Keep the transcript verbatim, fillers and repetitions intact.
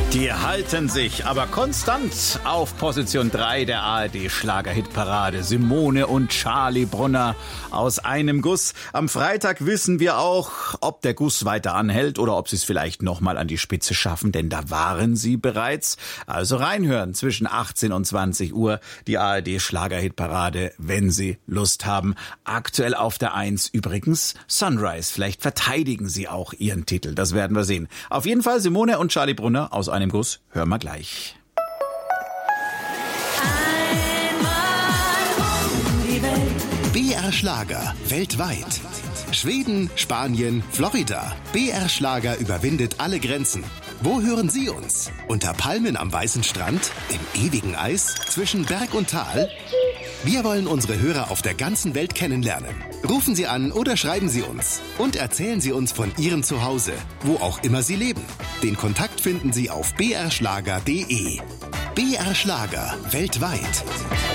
Die halten sich aber konstant auf Position drei der A R D-Schlager-Hitparade. Simone und Charlie Brunner aus einem Guss. Am Freitag wissen wir auch, ob der Guss weiter anhält oder ob sie es vielleicht nochmal an die Spitze schaffen, denn da waren sie bereits. Also reinhören zwischen achtzehn und zwanzig Uhr die A R D-Schlager-Hitparade, wenn Sie Lust haben. Aktuell auf der eins übrigens Sunrise. Vielleicht verteidigen sie auch ihren Titel, das werden wir sehen. Auf jeden Fall Simone und Charlie Brunner aus einem Guss, hören wir gleich. B R Schlager weltweit. Schweden, Spanien, Florida. B R Schlager überwindet alle Grenzen. Wo hören Sie uns? Unter Palmen am weißen Strand? Im ewigen Eis? Zwischen Berg und Tal? Wir wollen unsere Hörer auf der ganzen Welt kennenlernen. Rufen Sie an oder schreiben Sie uns. Und erzählen Sie uns von Ihrem Zuhause, wo auch immer Sie leben. Den Kontakt finden Sie auf b r schlager punkt d e. B R Schlager weltweit.